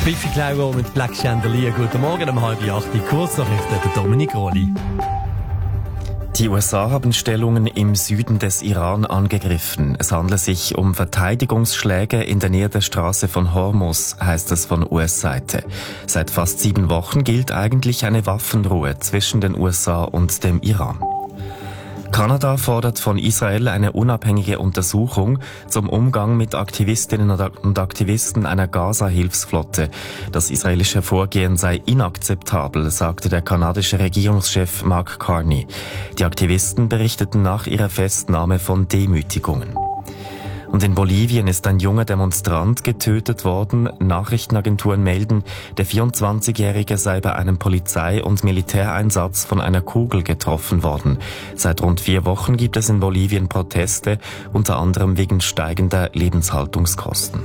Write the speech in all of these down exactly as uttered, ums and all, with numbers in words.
Biffy Clyro mit Black Chandelier. Guten Morgen um halb acht. Kurznachrichten der Dominik Roli. Die U S A haben Stellungen im Süden des Iran angegriffen. Es handelt sich um Verteidigungsschläge in der Nähe der Straße von Hormuz, heißt es von U S-Seite. Seit fast sieben Wochen gilt eigentlich eine Waffenruhe zwischen den U S A und dem Iran. Kanada fordert von Israel eine unabhängige Untersuchung zum Umgang mit Aktivistinnen und Aktivisten einer Gaza-Hilfsflotte. Das israelische Vorgehen sei inakzeptabel, sagte der kanadische Regierungschef Mark Carney. Die Aktivisten berichteten nach ihrer Festnahme von Demütigungen. Und in Bolivien ist ein junger Demonstrant getötet worden. Nachrichtenagenturen melden, der vierundzwanzigjährige sei bei einem Polizei- und Militäreinsatz von einer Kugel getroffen worden. Seit rund vier Wochen gibt es in Bolivien Proteste, unter anderem wegen steigender Lebenshaltungskosten.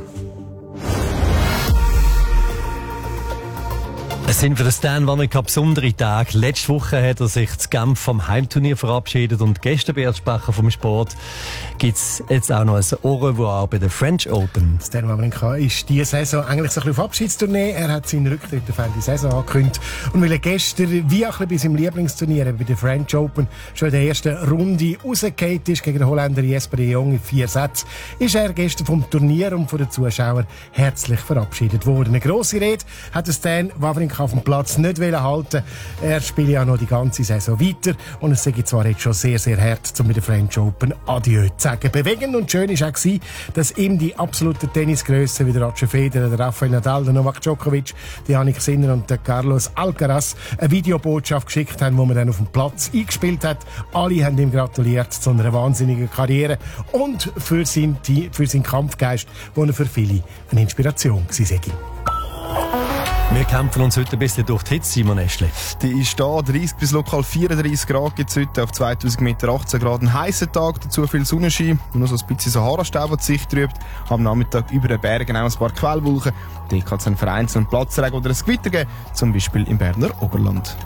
Es sind für den Stan Wawrinka besondere Tage. Letzte Woche hat er sich zu Genf vom Heimturnier verabschiedet und gestern bei Sprecher vom Sport gibt's jetzt auch noch ein Au revoir bei der French Open. Stan Wawrinka ist diese Saison eigentlich so ein bisschen auf Abschiedstournee. Er hat seinen Rücktritt auf Ende Saison angekündigt. Und weil er gestern, wie auch ein bisschen bei seinem Lieblingsturnier, bei der French Open, schon in der ersten Runde rausgefallen ist gegen den Holländer Jesper de Jong in vier Sätzen, ist er gestern vom Turnier und von den Zuschauern herzlich verabschiedet worden. Eine grosse Rede hat Stan Wawrinka auf dem Platz nicht halten. Er spielt ja noch die ganze Saison weiter und es sei zwar jetzt schon sehr, sehr hart, um mit der French Open Adieu zu sagen. Bewegend und schön war auch, dass ihm die absoluten Tennisgrössen wie der Roger Federer, der Rafael Nadal, der Novak Djokovic, die Jannik Sinner und der Carlos Alcaraz eine Videobotschaft geschickt haben, wo man dann auf dem Platz eingespielt hat. Alle haben ihm gratuliert zu einer wahnsinnigen Karriere und für seinen, für seinen Kampfgeist, der für viele eine Inspiration war. Wir kämpfen uns heute ein bisschen durch die Hitze, Simon Eschle. Die ist da, dreißig bis lokal vierunddreißig Grad gibt es heute, auf zweitausend Meter achtzehn Grad. Ein heißer Tag, dazu viel Sonnenschein, nur so ein bisschen Sahara-Staub, der die Sicht trübt. Am Nachmittag über den Bergen auch ein paar Quellwolken. Da kann es einen vereinzelten Platzregen oder ein Gewitter geben, zum Beispiel im Berner Oberland.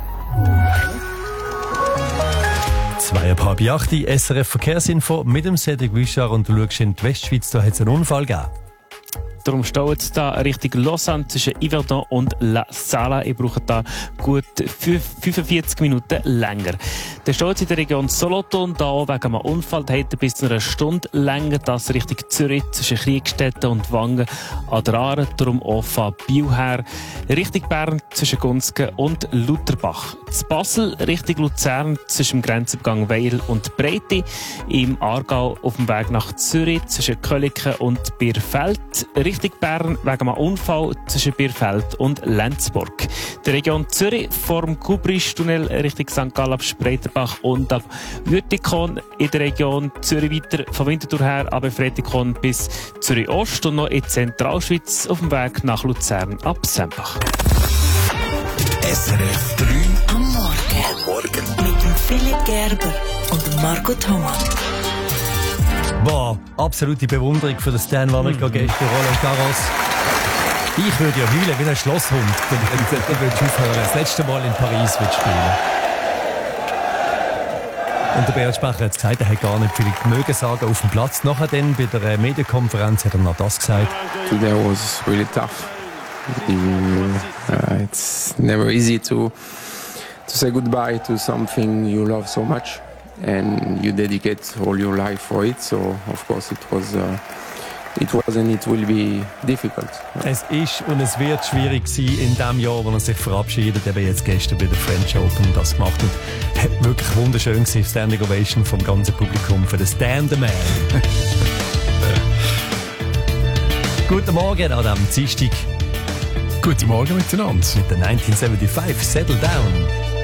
Zwei ab halb acht, S R F Verkehrsinfo mit dem Cedric Wischar und du schaust in die Westschweiz, da hat es einen Unfall gegeben. Darum steht es da Richtung Lausanne zwischen Yverdon und La Sala. Ich brauche da gut fünfundvierzig Minuten länger. Der steht in der Region Solothurn, da wegen einem Unfall, da hat er bis zu einer Stunde länger, das Richtung Zürich zwischen Kriegstetten und Wangen an der Aare, darum auch von Biel her. Richtung Bern zwischen Gunzgen und Lutherbach. Z Basel Richtung Luzern zwischen dem Grenzübergang Weil und Breite. Im Aargau auf dem Weg nach Zürich zwischen Köliken und Bierfeld. Richtung Bern wegen einem Unfall zwischen Bierfeld und Lenzburg. Die Region Zürich vor dem Kubristunnel Richtung Sankt Gallen ab Spreiterbach und ab Würtikon. In der Region Zürich weiter von Winterthur her ab Fretikon bis Zürich Ost und noch in Zentralschweiz auf dem Weg nach Luzern ab Sempach. S R F drei am Morgen. Am Morgen. Mit dem Philipp Gerber und dem Marco Thomas. Wow, absolute Bewunderung für den Stan Wawrinka mm. gestern, Roland Garros. Ich würde ja heulen wie ein Schlosshund, wenn ich aufhören. Das letzte Mal in Paris wird spielen. Und der Beat Sprecher hat gesagt, er hat gar nicht viel mögen sagen auf dem Platz. Nachher dann bei der Medienkonferenz hat er noch das gesagt. Today was really tough. Uh, it's never easy to to say goodbye to something you love so much. And you dedicate all your life for it, so of course it was, uh, it was and it will be difficult. Es ist und es wird schwierig sein in dem Jahr, wo er sich verabschiedet, eben jetzt gestern bei der French Open das gemacht und hat wirklich wunderschön gewesen, Standing Ovation vom ganzen Publikum für den Stan the Man. Guten Morgen an diesem Dienstag. Guten Morgen miteinander. Mit der neunzehnhundertfünfundsiebzig Settle Down.